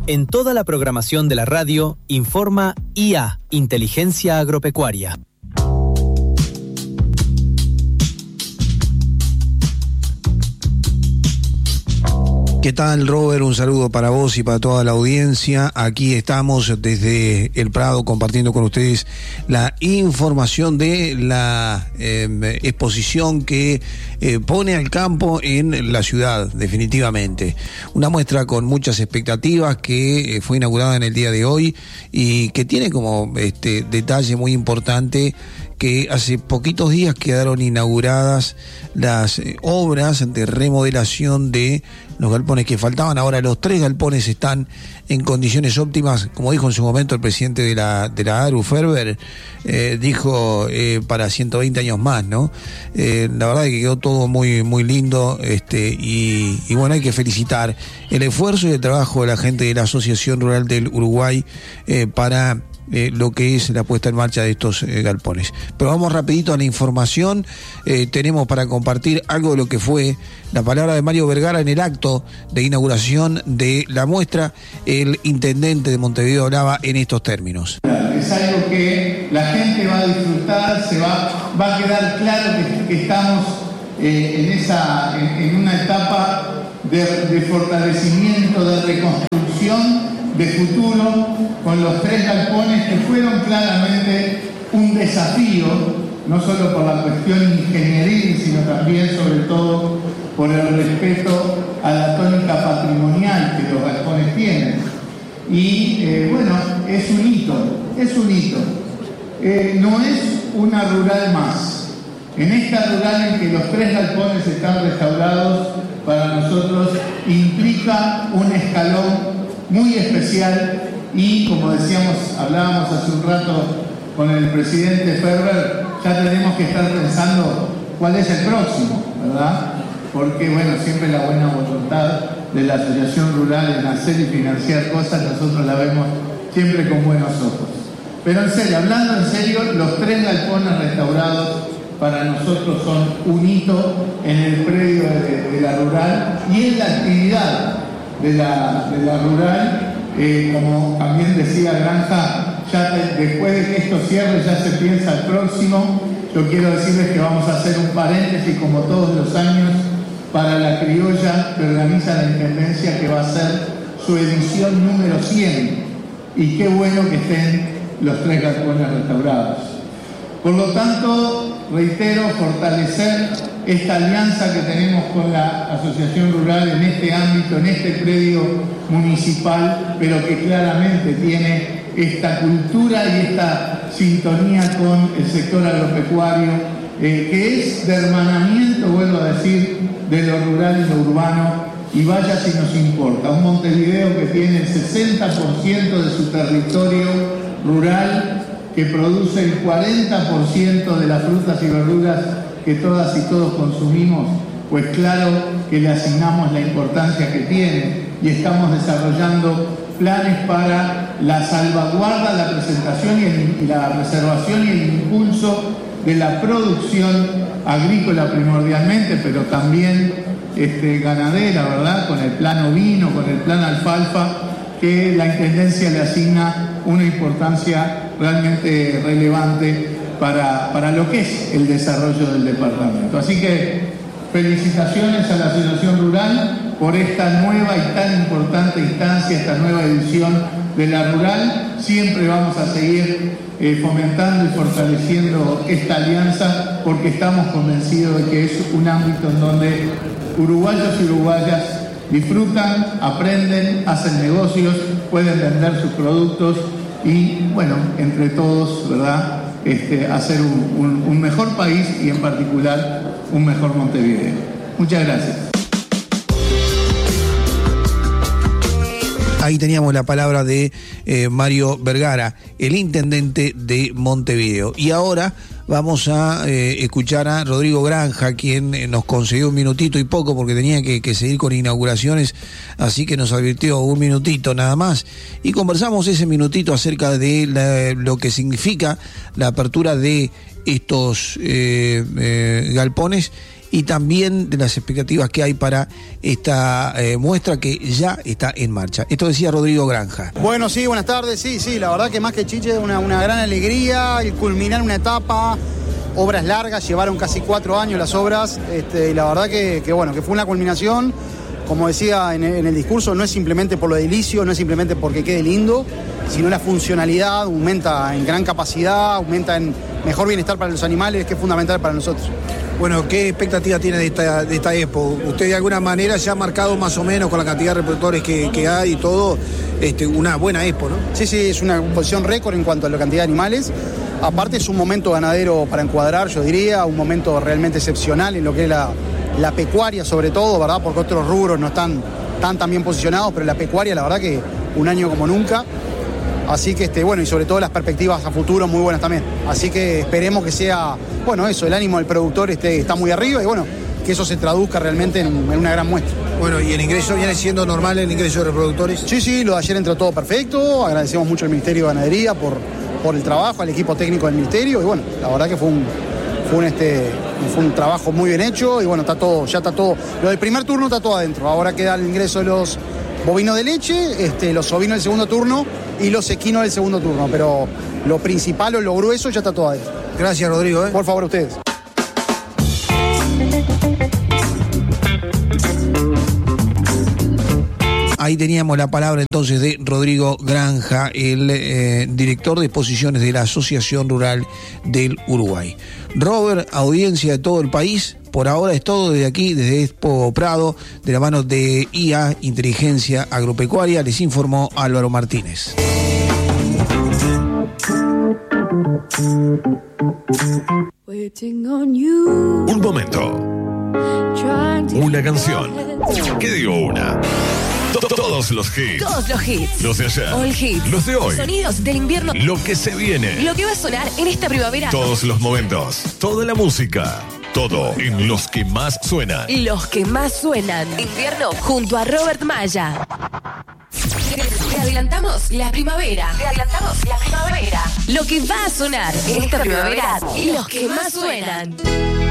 En toda la programación de la radio, informa IA, Inteligencia Agropecuaria. ¿Qué tal, Robert? Un saludo para vos y para toda la audiencia. Aquí estamos desde El Prado compartiendo con ustedes la información de la exposición que pone al campo en la ciudad, definitivamente. Una muestra con muchas expectativas que fue inaugurada en el día de hoy y que tiene como detalle muy importante que hace poquitos días quedaron inauguradas las obras de remodelación de los galpones que faltaban. Ahora los 3 galpones están en condiciones óptimas, como dijo en su momento el presidente de la ARU, Ferber, dijo para 120 años más, ¿no? La verdad es que quedó todo muy, muy lindo, y bueno, hay que felicitar el esfuerzo y el trabajo de la gente de la Asociación Rural del Uruguay para lo que es la puesta en marcha de estos galpones. Pero vamos rapidito a la información. Tenemos para compartir algo de lo que fue la palabra de Mario Vergara en el acto de inauguración de la muestra. El intendente de Montevideo hablaba en estos términos. Es algo que la gente va a disfrutar, va a quedar claro que estamos en una etapa de fortalecimiento, de reconstrucción, de futuro, con los 3 galpones que fueron claramente un desafío, no solo por la cuestión ingenieril, sino también, sobre todo, por el respeto a la tónica patrimonial que los galpones tienen. Y bueno, es un hito. No es una rural más. En esta rural en que los 3 galpones están restaurados, para nosotros implica un escalón muy especial y, como decíamos, hablábamos hace un rato con el presidente Ferber, ya tenemos que estar pensando cuál es el próximo, ¿verdad? Porque, bueno, siempre la buena voluntad de la Asociación Rural en hacer y financiar cosas, nosotros la vemos siempre con buenos ojos. Pero en serio, hablando en serio, los 3 galpones restaurados para nosotros son un hito en el predio de la rural y en la actividad de la rural, como también decía Granja, ya después de que esto cierre ya se piensa el próximo. Yo quiero decirles que vamos a hacer un paréntesis como todos los años para la criolla que organiza la Intendencia, que va a ser su edición número 100, y qué bueno que estén los 3 galpones restaurados. Por lo tanto, reitero, fortalecer esta alianza que tenemos con la Asociación Rural en este ámbito, en este predio municipal, pero que claramente tiene esta cultura y esta sintonía con el sector agropecuario, que es de hermanamiento, vuelvo a decir, de lo rural y lo urbano, y vaya si nos importa. Un Montevideo que tiene el 60% de su territorio rural, que produce el 40% de las frutas y verduras que todas y todos consumimos, pues claro que le asignamos la importancia que tiene y estamos desarrollando planes para la salvaguarda, la presentación y la preservación y el impulso de la producción agrícola primordialmente, pero también ganadera, ¿verdad? Con el plan ovino, con el plan alfalfa, que la Intendencia le asigna una importancia realmente relevante para lo que es el desarrollo del departamento. Así que felicitaciones a la Asociación Rural por esta nueva y tan importante instancia, esta nueva edición de la rural. Siempre vamos a seguir fomentando y fortaleciendo esta alianza, porque estamos convencidos de que es un ámbito en donde uruguayos y uruguayas disfrutan, aprenden, hacen negocios, pueden vender sus productos y, bueno, entre todos, ¿verdad?, hacer un mejor país y, en particular, un mejor Montevideo. Muchas gracias. Ahí teníamos la palabra de Mario Vergara, el intendente de Montevideo. Y ahora vamos a escuchar a Rodrigo Granja, quien nos concedió un minutito y poco porque tenía que seguir con inauguraciones, así que nos advirtió un minutito nada más. Y conversamos ese minutito acerca de lo que significa la apertura de estos galpones y también de las expectativas que hay para esta muestra que ya está en marcha. Esto decía Rodrigo Granja. Bueno, sí, buenas tardes. Sí, la verdad que más que chiche, una gran alegría, el culminar una etapa, obras largas, llevaron casi 4 años las obras, y la verdad que fue una culminación. Como decía en el discurso, no es simplemente por lo edilicio, no es simplemente porque quede lindo, sino la funcionalidad aumenta en gran capacidad, aumenta en mejor bienestar para los animales, que es fundamental para nosotros. Bueno, ¿qué expectativa tiene de esta expo? Usted de alguna manera se ha marcado más o menos con la cantidad de reproductores que hay y todo, una buena expo, ¿no? Sí, es una posición récord en cuanto a la cantidad de animales. Aparte es un momento ganadero para encuadrar, yo diría, un momento realmente excepcional en lo que es la pecuaria sobre todo, ¿verdad? Porque otros rubros no están tan bien posicionados, pero la pecuaria la verdad que un año como nunca. Así que, y sobre todo las perspectivas a futuro muy buenas también. Así que esperemos que sea, eso, el ánimo del productor está muy arriba y que eso se traduzca realmente en una gran muestra. Bueno, ¿y el ingreso viene siendo normal, el ingreso de reproductores? Sí, lo de ayer entró todo perfecto. Agradecemos mucho al Ministerio de Ganadería por el trabajo, al equipo técnico del Ministerio y la verdad que fue un trabajo muy bien hecho y ya está todo. Lo del primer turno está todo adentro. Ahora queda el ingreso de los bovinos de leche, los ovinos del segundo turno y los equinos del segundo turno. Pero lo principal o lo grueso ya está todo adentro. Gracias, Rodrigo. Por favor, a ustedes. Ahí teníamos la palabra entonces de Rodrigo Granja, el director de exposiciones de la Asociación Rural del Uruguay. Robert, audiencia de todo el país, por ahora es todo desde aquí, desde Expo Prado, de la mano de IA, Inteligencia Agropecuaria, les informó Álvaro Martínez. Un momento. Una canción. ¿Qué digo una? Todos los hits. Todos los hits. Los de ayer. All hits. Los de hoy. Sonidos del invierno. Lo que se viene. Lo que va a sonar en esta primavera. Todos los momentos. Toda la música. Todo en Los que más suenan. Los que más suenan. Invierno junto a Robert Maya. Te adelantamos la primavera. Lo que va a sonar en esta primavera. Los que más suenan.